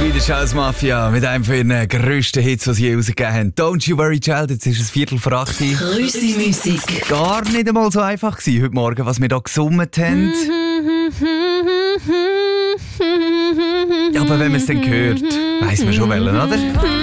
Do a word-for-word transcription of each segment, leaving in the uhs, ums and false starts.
Swedish House Mafia mit einem von ihren grössten Hits, die sie je rausgegeben haben. Don't You Worry Child, jetzt ist es Viertel vor acht. Grüße Musik. Gar nicht einmal so einfach gewesen heute Morgen, was wir hier gesummt haben. Ja, aber wenn man es dann hört, weiss man schon welchen, oder?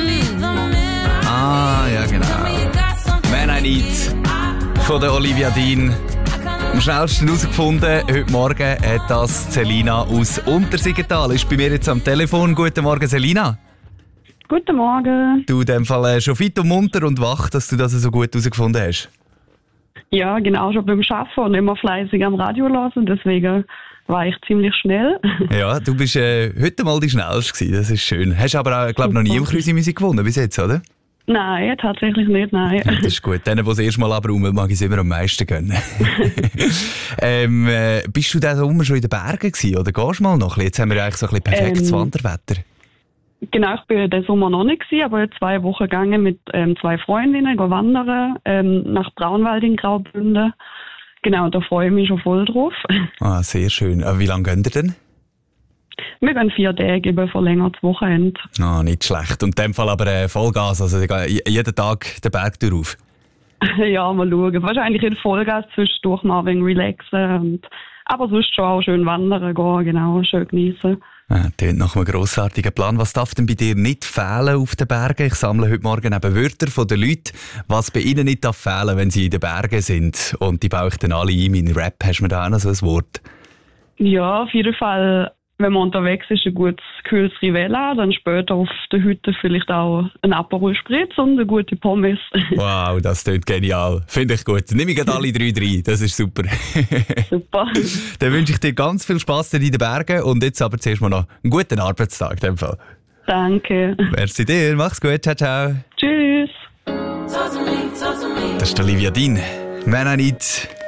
Ah, ja genau. Man I Need von der Olivia Dean. Am schnellsten herausgefunden, heute Morgen hat das Selina aus Untersiggenthal. Ist bei mir jetzt am Telefon. Guten Morgen, Selina. Guten Morgen. Du in dem Fall schon fit und munter und wach, dass du das so gut herausgefunden hast. Ja, genau, schon beim Arbeiten und immer fleißig am Radio hören, deswegen war ich ziemlich schnell. Ja, du bist äh, heute mal die Schnellste gewesen, das ist schön. Hast aber auch, glaube noch nie im Krüsi Musik gewonnen bis jetzt, oder? Nein, tatsächlich nicht, nein. Das ist gut. Denen, die das erste Mal abräumen, mag ich es immer am meisten gönnen. ähm, äh, bist du diesen Sommer schon in den Bergen gewesen, oder gehst du mal noch? Jetzt haben wir eigentlich so ein bisschen perfektes ähm, Wanderwetter. Genau, ich bin den Sommer noch nicht gewesen, aber zwei Wochen gegangen mit ähm, zwei Freundinnen, go wandern, ähm, nach Braunwald in Graubünden. Genau, da freue ich mich schon voll drauf. Ah, sehr schön. Aber wie lange geht ihr denn? Wir gehen vier Tage, eben verlängertes Wochenende. Ah, nicht schlecht. Und in dem Fall aber äh, Vollgas, also jeden Tag den Berg durch. Ja, mal schauen. Wahrscheinlich in Vollgas zwischendurch mal ein wenig relaxen. Und, aber sonst schon auch schön wandern gehen, genau, schön genießen. Ah, klingt nach einem grossartigen Plan. Was darf denn bei dir nicht fehlen auf den Bergen? Ich sammle heute Morgen eben Wörter von den Leuten, was bei ihnen nicht darf fehlen, wenn sie in den Bergen sind. Und die baue ich dann alle ein. Mein Rap, hast du mir da auch noch so ein Wort? Ja, auf jeden Fall. Wenn man unterwegs ist, ein gutes kühles Rivella, dann später auf der Hütte vielleicht auch ein Aperol Spritz und eine gute Pommes. Wow, das klingt genial. Finde ich gut. Nimm ich alle drei rein, das ist super. Super. Dann wünsche ich dir ganz viel Spass in den Bergen und jetzt aber zuerst mal noch einen guten Arbeitstag in dem Fall. Danke. Merci dir, mach's gut, ciao, ciao. Tschüss. Das ist Olivia Dean. Man I Need.